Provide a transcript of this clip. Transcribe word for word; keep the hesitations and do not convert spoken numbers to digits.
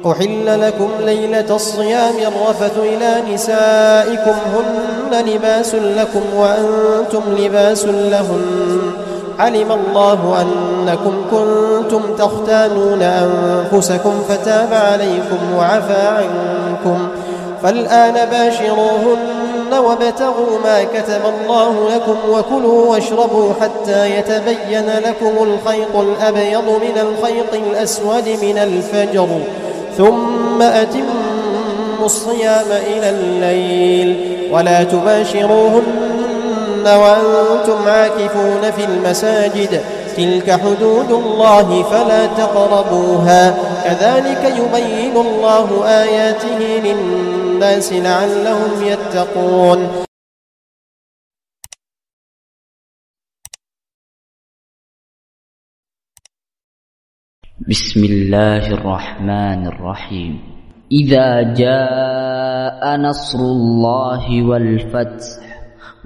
أحل لكم ليلة الصيام الرفث إلى نسائكم هن لباس لكم وأنتم لباس لهن علم الله أنكم كنتم تختانون أنفسكم فتاب عليكم وعفى عنكم فالآن باشروهن وابتغوا ما كتب الله لكم وكلوا واشربوا حتى يتبين لكم الخيط الأبيض من الخيط الأسود من الفجر ثم أتموا الصيام إلى الليل ولا تباشروهن وأنتم عاكفون في المساجد تلك حدود الله فلا تقربوها كذلك يبين الله آياته للناس لعلهم يتقون. بسم الله الرحمن الرحيم. إذا جاء نصر الله والفتح